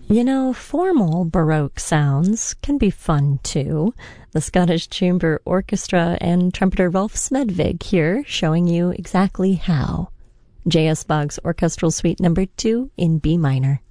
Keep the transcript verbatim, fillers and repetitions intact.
You know, formal Baroque sounds can be fun too. The Scottish Chamber Orchestra and trumpeter Rolf Smedvig here showing you exactly how. J S. Boggs Orchestral Suite number two in B minor.